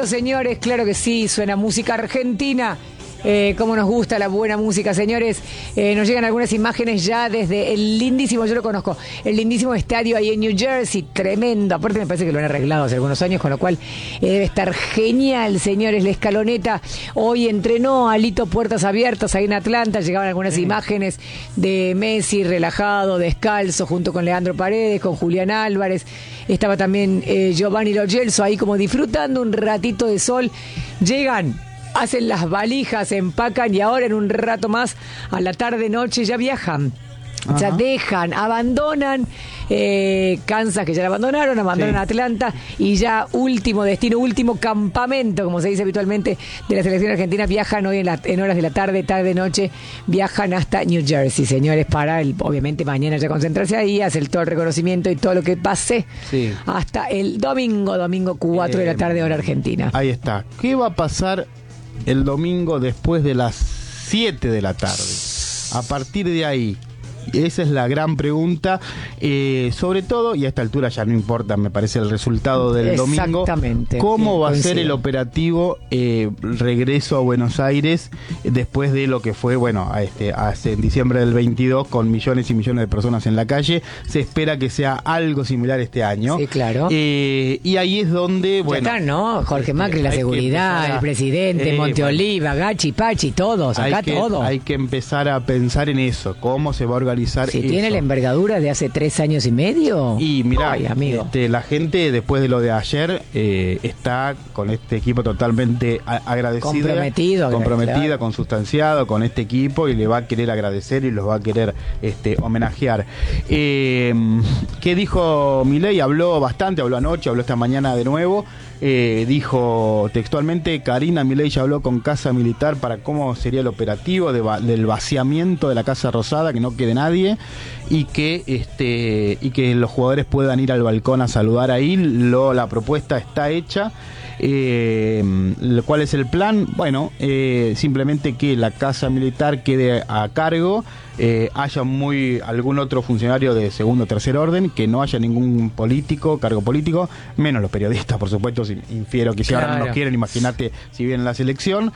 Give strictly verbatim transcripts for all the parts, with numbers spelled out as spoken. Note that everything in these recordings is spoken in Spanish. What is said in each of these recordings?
volviendo, señores, claro que sí, suena música argentina. Eh, cómo nos gusta la buena música, señores. Eh, nos llegan algunas imágenes ya desde el lindísimo, yo lo conozco, el lindísimo estadio ahí en New Jersey, tremendo. Aparte me parece que lo han arreglado hace algunos años, con lo cual eh, debe estar genial, señores. La escaloneta hoy entrenó a Lito puertas abiertas ahí en Atlanta. Llegaban algunas sí. imágenes de Messi relajado, descalzo, junto con Leandro Paredes, con Julián Álvarez. Estaba también eh, Giovanni Lo Celso ahí como disfrutando un ratito de sol. Llegan, hacen las valijas, empacan y ahora en un rato más, a la tarde-noche, ya viajan. Ajá. Ya dejan, abandonan eh, Kansas, que ya la abandonaron, abandonan sí. Atlanta, y ya último destino, último campamento, como se dice habitualmente, de la selección argentina. Viajan hoy en, la, en horas de la tarde, tarde-noche, viajan hasta New Jersey, señores, para, el, obviamente, mañana ya concentrarse ahí, hacer todo el reconocimiento y todo lo que pase sí. hasta el domingo, domingo cuatro eh, de la tarde, hora argentina. Ahí está. ¿Qué va a pasar el domingo después de las siete de la tarde? A partir de ahí, esa es la gran pregunta, eh, sobre todo, y a esta altura ya no importa, me parece, el resultado del domingo. Exactamente. ¿Cómo va coincido. a ser el operativo eh, regreso a Buenos Aires después de lo que fue, bueno, a este, hace, en diciembre del veintidós, con millones y millones de personas en la calle? Se espera que sea algo similar este año. Sí, claro. Eh, y ahí es donde, bueno... Ya está, ¿no? Jorge Macri, la seguridad, a, el presidente, eh, Monteoliva, bueno, Gachi, Pachi, todos, acá hay que, todo. Hay que empezar a pensar en eso, cómo se va a organizar. Si eso. Tiene la envergadura de hace tres años y medio. Y mira, amigo. Este, la gente después de lo de ayer eh, está con este equipo totalmente a- agradecida, comprometido, comprometida, claro. consustanciado con este equipo, y le va a querer agradecer y los va a querer este, homenajear. Eh, ¿Qué dijo Milei? Habló bastante, habló anoche, habló esta mañana de nuevo. Eh, dijo textualmente: Karina Milei ya habló con Casa Militar para cómo sería el operativo de va- del vaciamiento de la Casa Rosada, que no quede nadie, y que este y que los jugadores puedan ir al balcón a saludar ahí. Lo, la propuesta está hecha. Eh, ¿Cuál es el plan? Bueno, eh, simplemente que la Casa Militar quede a cargo, eh, haya muy algún otro funcionario de segundo o tercer orden, que no haya ningún político, cargo político, menos los periodistas, por supuesto. Si infiero que si claro. ahora no nos quieren, imagínate si viene la selección.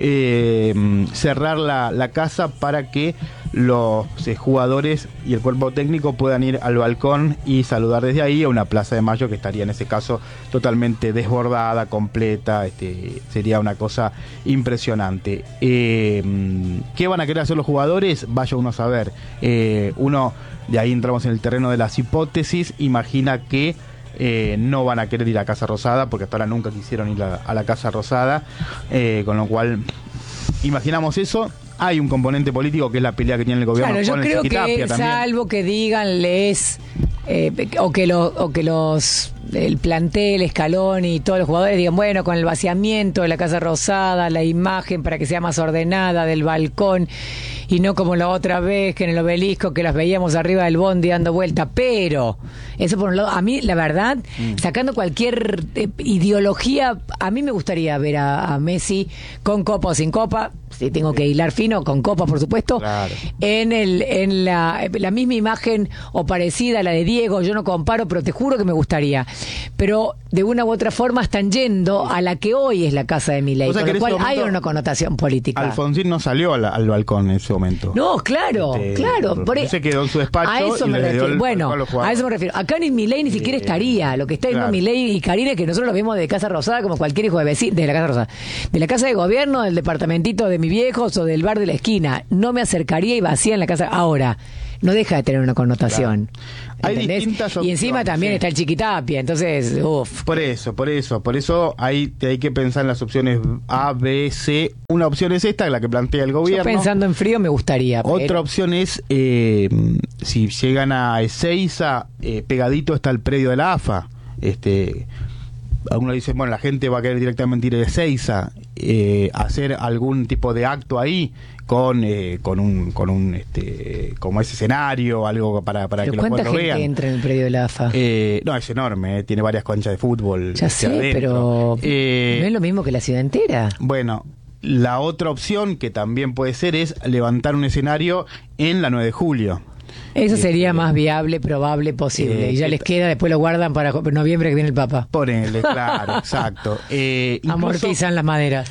Eh, cerrar la, la casa para que los eh, jugadores y el cuerpo técnico puedan ir al balcón y saludar desde ahí a una Plaza de Mayo que estaría en ese caso totalmente desbordada, completa. Este, sería una cosa impresionante. Eh, ¿Qué van a querer hacer los jugadores? Vaya uno a saber. Eh, uno, de ahí entramos en el terreno de las hipótesis, imagina que Eh, no van a querer ir a Casa Rosada, porque hasta ahora nunca quisieron ir a, a la Casa Rosada, eh, con lo cual imaginamos eso. Hay un componente político que es la pelea que tiene el gobierno claro, con yo el creo Chiquitapia que también. Salvo que digan les eh, o que lo, o que los el plantel, Scaloni y todos los jugadores digan, bueno, con el vaciamiento de la Casa Rosada, la imagen para que sea más ordenada del balcón, y no como la otra vez que en el Obelisco, que las veíamos arriba del bondi dando vuelta. Pero eso por un lado, a mí la verdad, mm. sacando cualquier eh, ideología, a mí me gustaría ver a, a Messi con copa o sin copa, si tengo que hilar fino, con copa por supuesto, claro. en el en la, la misma imagen o parecida a la de Diego. Yo no comparo, pero te juro que me gustaría. Pero de una u otra forma están yendo a la que hoy es la casa de Milei, con lo cual hay una connotación política. Alfonsín no salió al, al balcón en ese momento. No, claro, este, claro. Por se quedó en su despacho. A eso y me refiero. el, bueno, a eso me refiero. Acá ni Milei ni siquiera eh, estaría. Lo que está claro. Milei y Karina, que nosotros lo vemos de Casa Rosada como cualquier hijo de vecino, de la Casa Rosada, de la casa de gobierno, del departamentito de mis viejos o del bar de la esquina. No me acercaría y vacía en la casa. Ahora, no deja de tener una connotación. Claro. Hay distintas opciones. Y encima también sí. está el Chiquitapia, entonces, uff. Por eso, por eso, por eso hay, hay que pensar en las opciones A, B, C. Una opción es esta, la que plantea el gobierno. Yo pensando en frío me gustaría. Otra pero... opción es, eh, si llegan a Ezeiza, eh, pegadito está el predio de la A F A. Este... Algunos dicen, bueno, la gente va a querer directamente ir a Ezeiza, eh, hacer algún tipo de acto ahí con eh, con un con un este como ese escenario, algo para para que los jugadores vean. ¿Cuánta gente entra en el predio de la A F A? Eh, no, es enorme, eh, tiene varias canchas de fútbol. Ya sé, pero eh, no es lo mismo que la ciudad entera. Bueno, la otra opción que también puede ser es levantar un escenario en la nueve de julio. Eso sería Este, más viable, probable, posible. eh, y ya que- les queda, después lo guardan para noviembre que viene el Papa. Ponele, claro, exacto. Eh, incluso, Amortizan las maderas.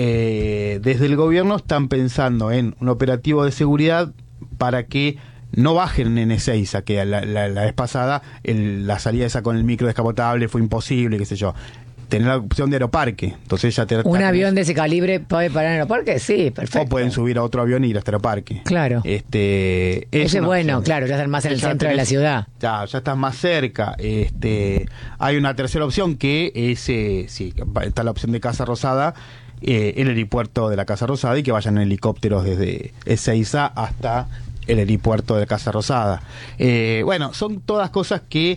eh, desde el gobierno están pensando en un operativo de seguridad para que no bajen en Ezeiza, que la, la, la vez pasada el- la salida esa con el micro descapotable fue imposible, qué sé yo. Tener la opción de aeroparque, entonces ya te ¿Un avión de ese calibre puede parar en el aeroparque? Sí, perfecto. o pueden subir a otro avión y ir hasta el aeroparque. Claro. Este, Eso es una bueno, opción. claro, ya están más en el Ya centro de tenés- la ciudad. Ya, ya estás más cerca. Este, hay una tercera opción que es, eh, sí, está la opción de Casa Rosada, eh, el helipuerto de la Casa Rosada, y que vayan en helicópteros desde Ezeiza hasta el helipuerto de Casa Rosada. Eh, bueno, son todas cosas que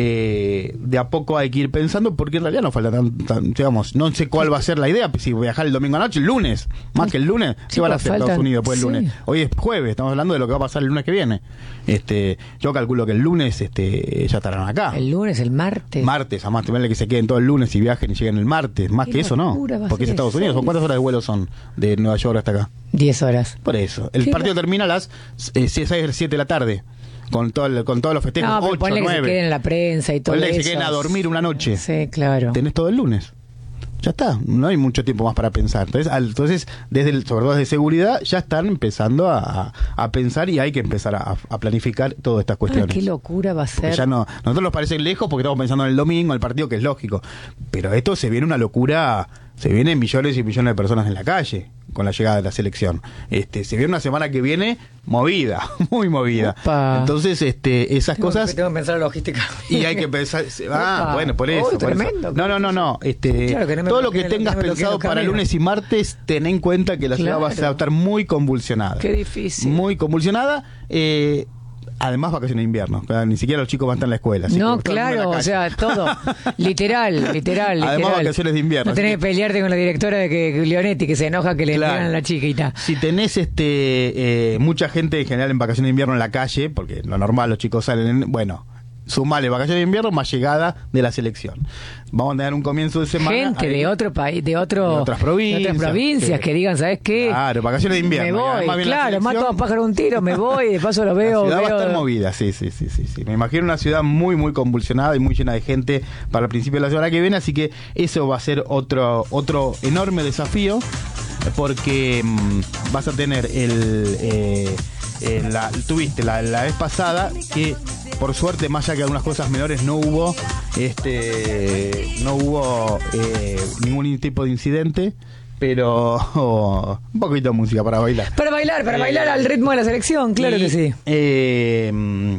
eh, de a poco hay que ir pensando, porque en realidad no falta tan, tan- digamos, no sé cuál va a ser la idea, si viajar el domingo a noche, el lunes, más que el lunes, ¿qué Sí, van a pues hacer Estados faltan- Unidos después del sí. lunes? Hoy es jueves, estamos hablando de lo que va a pasar el lunes que viene. Este, yo calculo que el lunes este, ya estarán acá. El lunes, el martes. Martes, además, temerle que se queden todo el lunes y viajen y lleguen el martes. Más Qué que eso, no. locura va a Porque es ser Estados eso. Unidos. ¿Son cuántas horas de vuelo son de Nueva York hasta acá? Diez horas. Por eso. El Qué partido lo- termina a las eh, seis, siete de la tarde. Con, todo el- con todos los festejos. No, pero ocho, ponle que se nueve. queden en la prensa y todo Ponle eso. que se queden a dormir una noche. Sí, claro. Tenés todo el lunes. Ya está, no hay mucho tiempo más para pensar. Entonces, al- entonces desde el, sobre todo desde seguridad, ya están empezando a, a pensar y hay que empezar a, a planificar todas estas Ah, cuestiones. qué locura va a Porque ser. ya no, nosotros nos parece lejos porque estamos pensando en el domingo, en el partido, que es lógico. Pero esto se viene una locura, se vienen millones y millones de personas en la calle con la llegada de la selección. Este, se viene una semana que viene movida, muy movida. Opa. Entonces, este, esas Tengo cosas. que- tengo que pensar la logística. Y hay que pensar. Ah, Opa. bueno, por eso. Uy, por eso. tremendo. No, no, no, no. Este, Claro, que no me todo lo que bloqueen, tengas no me bloqueen pensado los para caminos. lunes y martes, ten en cuenta que la ciudad va a Claro. estar muy convulsionada. Qué difícil. Muy convulsionada. Eh, además, vacaciones de invierno. Claro, ni siquiera los chicos van a estar en la escuela. así No, que todo el mundo en la claro, o calle. sea, todo. Literal, literal, Además, literal. vacaciones de invierno, No tenés así que pelearte con la directora de que que Leonetti, que se enoja que le Claro. entregan a la chiquita. Si tenés este eh, mucha gente en general en vacaciones de invierno en la calle, porque lo normal los chicos salen, en- bueno, sumale vacaciones de invierno más llegada de la selección. Vamos a tener un comienzo de semana. Gente ahí- de otro país, de otro De otras provincias, de otras provincias que- que digan, ¿sabes qué? Claro, vacaciones de invierno. Me y voy, además viene la claro, selección. mato a pájaro un tiro, me voy, de paso lo La veo. ciudad va a veo- estar movida, sí, sí, sí, sí, sí. Me imagino una ciudad muy, muy convulsionada y muy llena de gente para el principio de la semana que viene, así que eso va a ser otro, otro enorme desafío, porque mm, vas a tener el, eh, eh, la, tuviste la, la vez pasada que por suerte, más allá que algunas cosas menores, no hubo, este, no hubo eh, ningún tipo de incidente. Pero oh, un poquito de música para bailar. Para bailar, para Eh, bailar al ritmo de la selección, claro y, que sí. eh,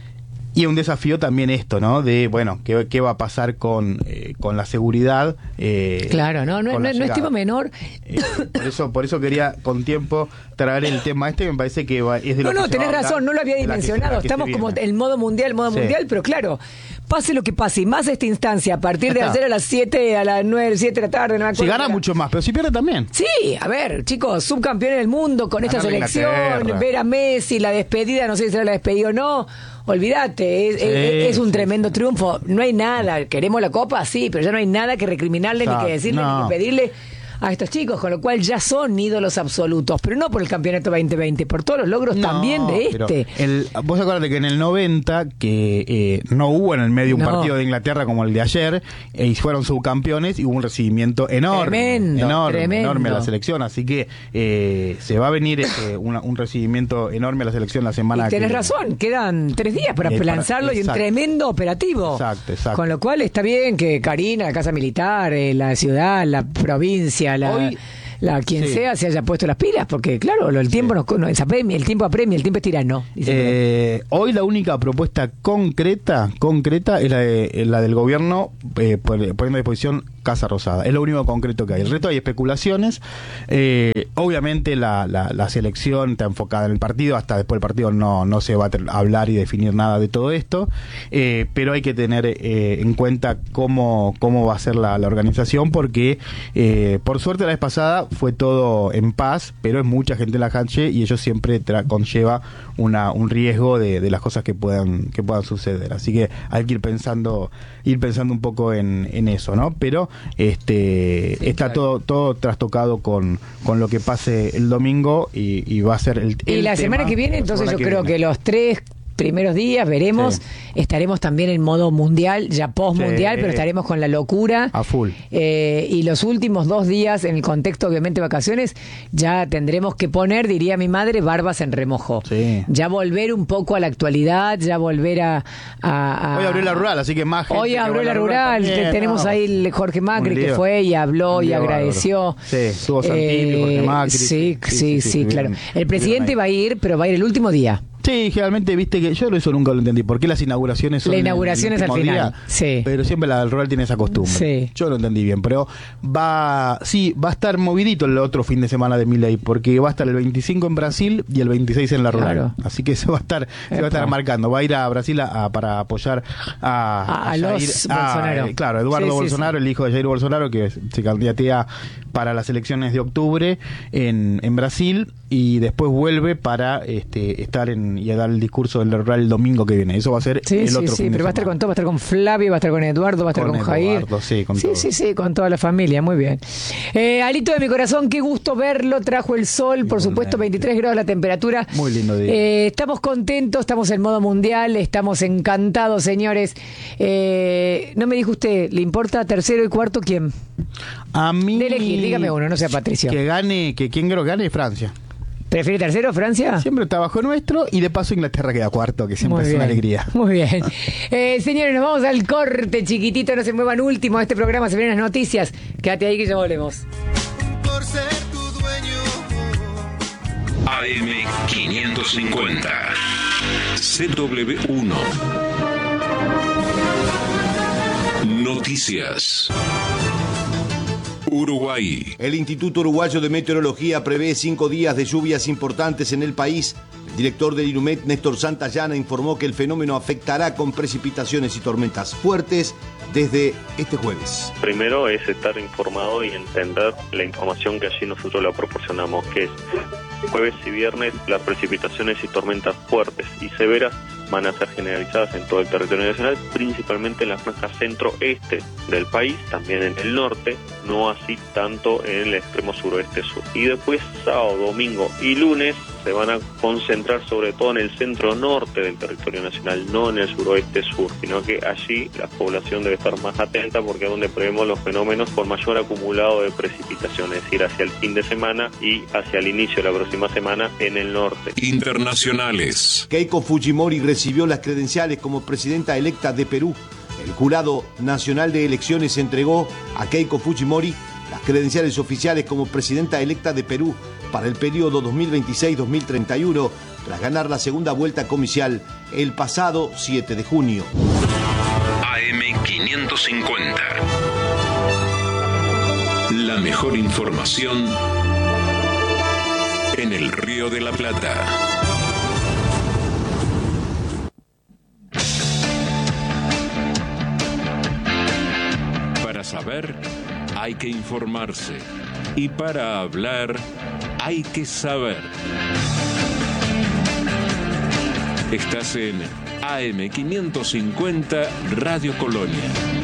y un desafío también esto, ¿no? De, bueno, ¿qué, qué va a pasar con, eh, con la seguridad? eh, Claro, no, no, con no, la no es llegada? tema menor. Eh, por eso por eso quería con tiempo traer el tema este, me parece que va- es de lo No, que no, se tenés va a hablar, razón, no lo había de la que- dimensionado. la que se Estamos como viene. el modo mundial, modo Sí. mundial, pero claro, pase lo que pase, y más esta instancia, a partir de Ya está. ayer a las siete, a las nueve, siete de la tarde, no me Si acuerdo. gana Era- mucho más, pero si pierde también. Sí, a ver, chicos, subcampeones del mundo con esta Ganarle a selección, Inglaterra. ver a Messi, la despedida, no sé si será la despedida o no. Olvídate, es, Sí, es- es un sí, tremendo triunfo. No hay nada, queremos la copa, sí, pero ya no hay nada que recriminarle, Exacto, ni que decirle, no. ni que pedirle a estos chicos, con lo cual ya son ídolos absolutos, pero no por el campeonato veinte veinte, por todos los logros No, también de pero este. el- vos acordate que en el noventa, que eh, no hubo en el medio un No. partido de Inglaterra como el de ayer, eh, y fueron subcampeones y hubo un recibimiento enorme. Tremendo, enorme, tremendo. enorme a la selección. Así que eh, se va a venir eh, una- un recibimiento enorme a la selección la semana Y tenés que razón, quedan tres días para Eh, para- lanzarlo y un exacto. tremendo operativo. Exacto, exacto. Con lo cual está bien que Karina, la Casa Militar, eh, la ciudad, la provincia, la, Hoy- la quien sí. sea, se haya puesto las pilas, porque claro, lo- el tiempo nos, nos apremia, el tiempo apremia, el tiempo es tirano. dice por ahí. Eh, hoy la única propuesta concreta, concreta es la, de- la del gobierno eh, pon- poniendo a disposición Casa Rosada. Es lo único concreto que hay. El resto hay especulaciones. Eh, obviamente la, la, la selección está enfocada en el partido. Hasta después del partido no, no se va a ter- hablar y definir nada de todo esto. Eh, pero hay que tener eh, en cuenta cómo, cómo va a ser la, la organización, porque eh, por suerte la vez pasada fue todo en paz, pero es mucha gente en la cancha y ello siempre tra- conlleva una, un riesgo de, de las cosas que puedan que puedan suceder. Así que hay que ir pensando ir pensando un poco en, en eso, ¿no? Pero este Sí, está claro. todo todo trastocado con, con lo que pase el domingo y, y va a ser el, Y el la semana tema que viene, la entonces semana yo creo viene. que los tres, primeros días, veremos. Sí. Estaremos también en modo mundial, ya post-mundial, sí. pero estaremos con la locura. A full. Eh, y los últimos dos días, en el contexto, obviamente, vacaciones, ya tendremos que poner, diría mi madre, barbas en remojo. Sí. Ya volver un poco a la actualidad, ya volver a... a, a hoy abrió la rural, así que más gente. Hoy abrió la rural, rural tenemos no. ahí el Jorge Macri que fue y habló y agradeció. Sí, estuvo Santilli, eh, Jorge Macri. Sí, sí, sí, sí, sí, sí claro. El presidente va a ir, pero va a ir el último día. Sí, generalmente, viste que yo eso nunca lo entendí. ¿Por qué las inauguraciones son La inauguración es al final. Día? Sí. Pero siempre la del rural tiene esa costumbre. Sí. Yo lo entendí bien, pero va, sí, va a estar movidito el otro fin de semana de Milei, porque va a estar el veinticinco en Brasil y el veintiséis en la rural. Claro. Así que se va a estar, se va a estar marcando. Va a ir a Brasil a, a, para apoyar a, a, a los a, Bolsonaro. A, claro, Eduardo sí, Bolsonaro, sí, sí. el hijo de Jair Bolsonaro, que se candidatea para las elecciones de octubre en, en Brasil, y después vuelve para este, estar en y a dar el discurso del rural el domingo que viene. Eso va a ser sí, el sí, otro sí, fin pero de va a estar con todo, va a estar con Flavio, va a estar con Eduardo, va a estar con, con Jair. Sí, con sí, todo. sí, sí, con toda la familia, muy bien. Eh, Alito de mi corazón, qué gusto verlo, trajo el sol, por supuesto, veintitrés grados la temperatura. Muy lindo día. Eh, estamos contentos, estamos en modo mundial, estamos encantados, señores. Eh, no me dijo usted, ¿le importa tercero y cuarto quién? A mí... De elegir, dígame uno, no sea Patricio. Que gane, que quien creo gane Francia. ¿Prefiere tercero, Francia? Siempre está bajo nuestro y de paso Inglaterra queda cuarto, que siempre es una alegría. Muy bien. Eh, señores, nos vamos al corte, chiquitito, no se muevan último de este programa, se vienen las noticias. Quédate ahí que ya volvemos. Por ser tu dueño. A M quinientos cincuenta C W uno Noticias. Uruguay. El Instituto Uruguayo de Meteorología prevé cinco días de lluvias importantes en el país. El director del INUMET, Néstor Santayana, informó que el fenómeno afectará con precipitaciones y tormentas fuertes desde este jueves. Primero es estar informado y entender la información que allí nosotros le proporcionamos, que es jueves y viernes las precipitaciones y tormentas fuertes y severas van a ser generalizadas en todo el territorio nacional, principalmente en la franja centro-este del país, también en el norte, no así tanto en el extremo suroeste-sur. Y después sábado, domingo y lunes se van a concentrar sobre todo en el centro-norte del territorio nacional, no en el suroeste-sur, sino que allí la población debe estar más atenta porque es donde prevemos los fenómenos por mayor acumulado de precipitaciones, es decir, hacia el fin de semana y hacia el inicio de la próxima semana en el norte. Internacionales. Keiko Fujimori recibió las credenciales como presidenta electa de Perú. El Jurado Nacional de Elecciones entregó a Keiko Fujimori las credenciales oficiales como presidenta electa de Perú para el periodo dos mil veintiséis a dos mil treinta y uno, tras ganar la segunda vuelta comicial el pasado siete de junio. A M quinientos cincuenta. La mejor información en el Río de la Plata. Para saber, hay que informarse. Y para hablar, hay que saber. Estás en A M quinientos cincuenta Radio Colonia.